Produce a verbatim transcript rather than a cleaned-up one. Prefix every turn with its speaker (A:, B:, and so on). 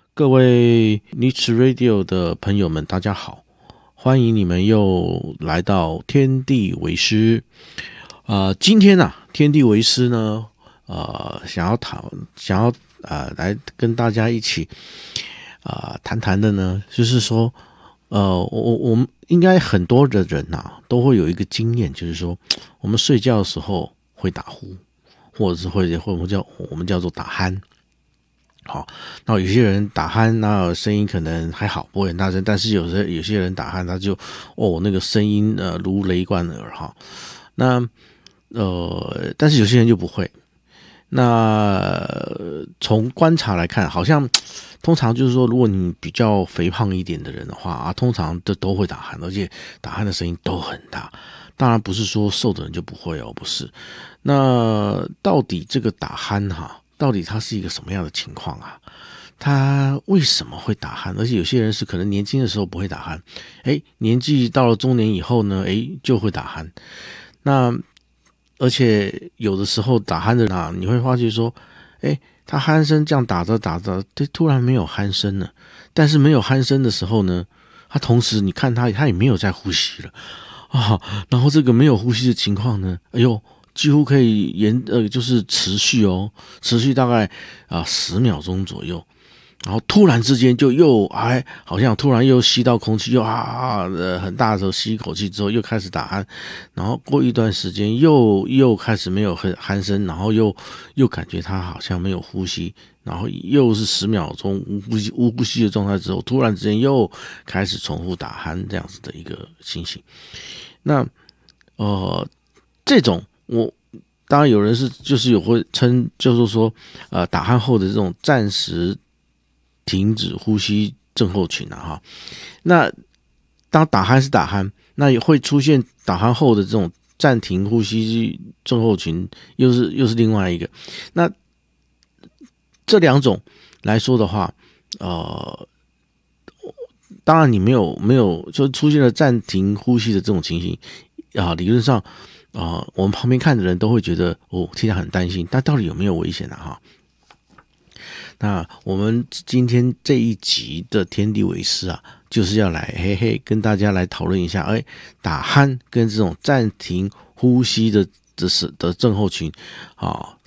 A: 各位 Niche Radio 的朋友们，大家好，欢迎你们又来到天地为师。呃，今天啊，天地为师呢，呃，想要谈，想要呃，来跟大家一起啊、呃、谈谈的呢，就是说，呃，我我们应该很多的人啊，都会有一个经验，就是说，我们睡觉的时候会打呼，或者是会会我们叫我们叫做打鼾。好，那有些人打鼾，那声音可能还好，不会很大声，但是有些有些人打鼾，他就哦那个声音呃如雷贯耳哈。那呃，但是有些人就不会。那、呃、从观察来看，好像通常就是说，如果你比较肥胖一点的人的话啊，通常这都会打鼾，而且打鼾的声音都很大。当然不是说瘦的人就不会哦，不是。那到底这个打鼾哈？到底它是一个什么样的情况啊？他为什么会打鼾？而且有些人是可能年轻的时候不会打鼾，诶，年纪到了中年以后呢，诶，就会打鼾。那而且有的时候打鼾的人啊，你会发觉说，诶，他鼾声这样打着打着，他突然没有鼾声了。但是没有鼾声的时候呢，他同时你看他他也没有在呼吸了啊。然后这个没有呼吸的情况呢，哎呦。几乎可以延呃，就是持续哦，持续大概啊十秒钟左右，然后突然之间就又哎，好像突然又吸到空气，又啊啊呃很大的时候吸一口气之后又开始打鼾，然后过一段时间又又开始没有很鼾声，然后又又感觉他好像没有呼吸，然后又是十秒钟无呼吸无呼吸的状态之后，突然之间又开始重复打鼾这样子的一个情形。那呃这种。我当然有人是就是有会称就是说呃打鼾后的这种暂时停止呼吸症候群啊哈。那当打鼾是打鼾，那也会出现打鼾后的这种暂停呼吸症候群，又是又是另外一个。那这两种来说的话，呃，当然你没有没有就出现了暂停呼吸的这种情形啊，理论上。啊、呃，我们旁边看的人都会觉得哦，替他很担心，但到底有没有危险啊？哈，那我们今天这一集的天地为师啊，就是要来嘿嘿跟大家来讨论一下，哎，打鼾跟这种暂停呼吸的的的症候群啊，